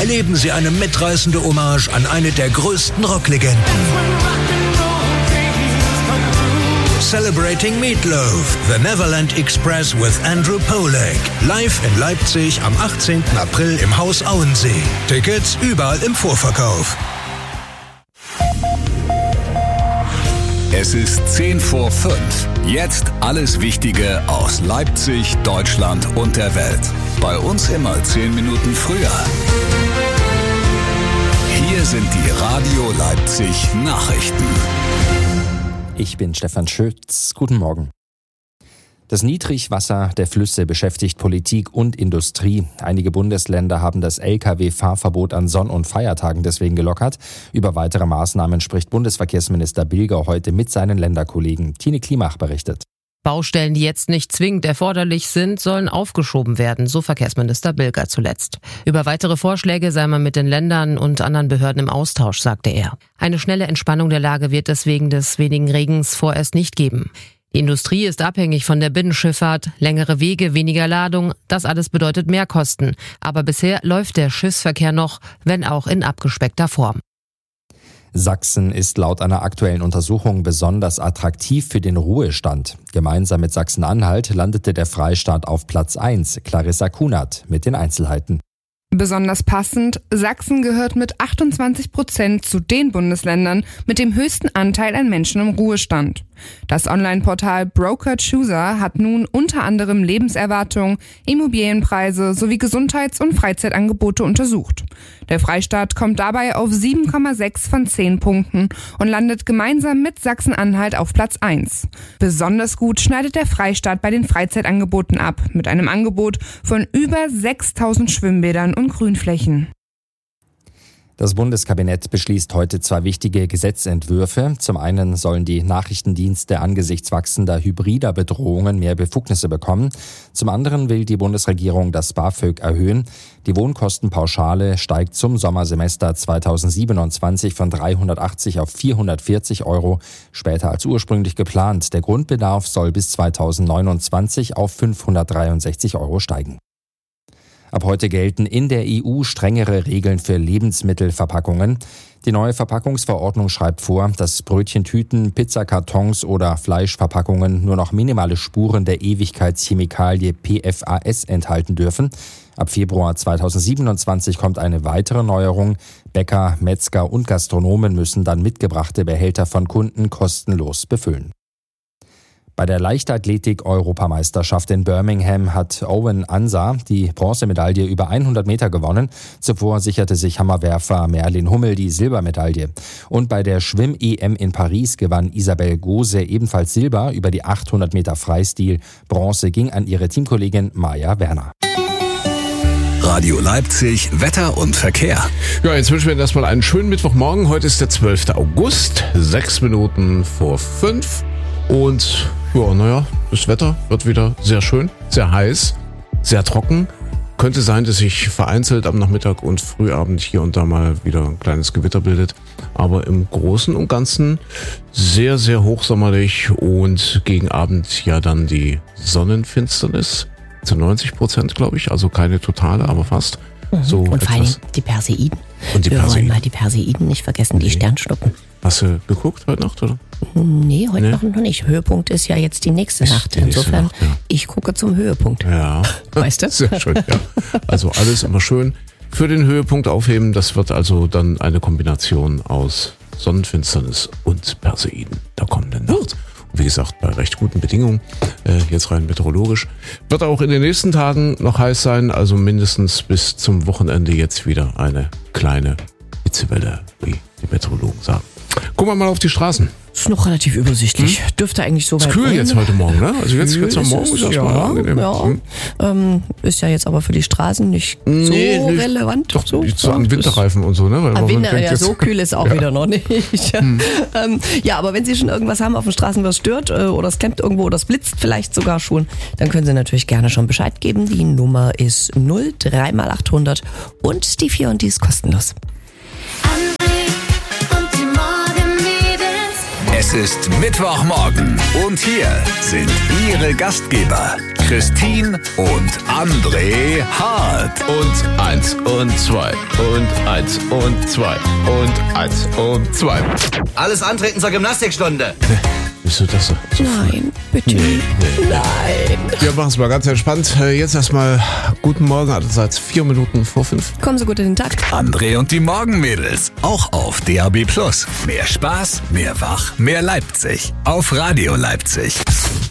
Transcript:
erleben Sie eine mitreißende Hommage an eine der größten Rocklegenden. Celebrating Meatloaf, The Neverland Express with Andrew Polak. Live in Leipzig am 18. April im Haus Auensee. Tickets überall im Vorverkauf. Es ist 10:05. Jetzt alles Wichtige aus Leipzig, Deutschland und der Welt. Bei uns immer 10 Minuten früher. Hier sind die Radio Leipzig Nachrichten. Ich bin Stefan Schütz. Guten Morgen. Das Niedrigwasser der Flüsse beschäftigt Politik und Industrie. Einige Bundesländer haben das Lkw-Fahrverbot an Sonn- und Feiertagen deswegen gelockert. Über weitere Maßnahmen spricht Bundesverkehrsminister Bilger heute mit seinen Länderkollegen. Tine Klimach berichtet. Baustellen, die jetzt nicht zwingend erforderlich sind, sollen aufgeschoben werden, so Verkehrsminister Bilger zuletzt. Über weitere Vorschläge sei man mit den Ländern und anderen Behörden im Austausch, sagte er. Eine schnelle Entspannung der Lage wird es wegen des wenigen Regens vorerst nicht geben. Die Industrie ist abhängig von der Binnenschifffahrt, längere Wege, weniger Ladung, das alles bedeutet Mehrkosten. Aber bisher läuft der Schiffsverkehr noch, wenn auch in abgespeckter Form. Sachsen ist laut einer aktuellen Untersuchung besonders attraktiv für den Ruhestand. Gemeinsam mit Sachsen-Anhalt landete der Freistaat auf Platz 1. Clarissa Kunert mit den Einzelheiten. Besonders passend, Sachsen gehört mit 28% zu den Bundesländern mit dem höchsten Anteil an Menschen im Ruhestand. Das Online-Portal Broker Chooser hat nun unter anderem Lebenserwartung, Immobilienpreise sowie Gesundheits- und Freizeitangebote untersucht. Der Freistaat kommt dabei auf 7,6 von 10 Punkten und landet gemeinsam mit Sachsen-Anhalt auf Platz 1. Besonders gut schneidet der Freistaat bei den Freizeitangeboten ab, mit einem Angebot von über 6.000 Schwimmbädern und Grünflächen. Das Bundeskabinett beschließt heute 2 wichtige Gesetzentwürfe. Zum einen sollen die Nachrichtendienste angesichts wachsender hybrider Bedrohungen mehr Befugnisse bekommen. Zum anderen will die Bundesregierung das BAföG erhöhen. Die Wohnkostenpauschale steigt zum Sommersemester 2027 von 380 auf 440 €, später als ursprünglich geplant. Der Grundbedarf soll bis 2029 auf 563 € steigen. Ab heute gelten in der EU strengere Regeln für Lebensmittelverpackungen. Die neue Verpackungsverordnung schreibt vor, dass Brötchentüten, Pizzakartons oder Fleischverpackungen nur noch minimale Spuren der Ewigkeitschemikalie PFAS enthalten dürfen. Ab Februar 2027 kommt eine weitere Neuerung. Bäcker, Metzger und Gastronomen müssen dann mitgebrachte Behälter von Kunden kostenlos befüllen. Bei der Leichtathletik-Europameisterschaft in Birmingham hat Owen Ansah die Bronzemedaille über 100 Meter gewonnen. Zuvor sicherte sich Hammerwerfer Merlin Hummel die Silbermedaille. Und bei der Schwimm-EM in Paris gewann Isabel Gose ebenfalls Silber über die 800 Meter Freistil. Bronze ging an ihre Teamkollegin Maja Werner. Radio Leipzig, Wetter und Verkehr. Ja, jetzt wünschen wir Ihnen erstmal einen schönen Mittwochmorgen. Heute ist der 12. August, 6 Minuten vor 5. Und ja, das Wetter wird wieder sehr schön, sehr heiß, sehr trocken. Könnte sein, dass sich vereinzelt am Nachmittag und Frühabend hier und da mal wieder ein kleines Gewitter bildet. Aber im Großen und Ganzen sehr, sehr hochsommerlich und gegen Abend ja dann die Sonnenfinsternis. Zu 90%, glaube ich. Also keine totale, aber fast. So und vor allem die Perseiden. Wir wollen mal die Perseiden nicht vergessen, die Sternschnuppen. Hast du geguckt heute Nacht, oder? Nee, heute noch nicht. Höhepunkt ist ja jetzt die nächste Nacht. Insofern, Nacht, ja. Ich gucke zum Höhepunkt. Ja. Weißt du? Sehr schön, ja. Also alles immer schön für den Höhepunkt aufheben. Das wird also dann eine Kombination aus Sonnenfinsternis und Perseiden der kommenden Nacht. Und wie gesagt, bei recht guten Bedingungen, jetzt rein meteorologisch. Wird auch in den nächsten Tagen noch heiß sein, also mindestens bis zum Wochenende jetzt wieder eine kleine Hitzewelle, wie die Meteorologen sagen. Gucken wir mal auf die Straßen. Ist noch relativ übersichtlich. Dürfte eigentlich so weit ist kühl bringen. Jetzt heute Morgen, ne? Also jetzt am Morgen ist das mal angenehm. Ja. Ist ja jetzt aber für die Straßen nicht so relevant. Doch, so an Winterreifen und so, ne? Weil Winter, ja, so kühl ist auch wieder noch nicht. Ja, aber wenn Sie schon irgendwas haben auf den Straßen, was stört oder es klemmt irgendwo oder es blitzt vielleicht sogar schon, dann können Sie natürlich gerne schon Bescheid geben. Die Nummer ist 03 mal 800 und die 4 und die ist kostenlos. Es ist Mittwochmorgen und hier sind Ihre Gastgeber Christine und André Hart. Und 1 und 2 und 1 und 2 und 1 und 2. Alles antreten zur Gymnastikstunde. Wieso das so? Nein, bitte. Nein. Wir machen es mal ganz entspannt. Jetzt erstmal guten Morgen, allerseits 4 Minuten vor 5. Kommen Sie gut in den Tag. André und die Morgenmädels. Auch auf DAB+. Mehr Spaß, mehr Wach, mehr Leipzig. Auf Radio Leipzig.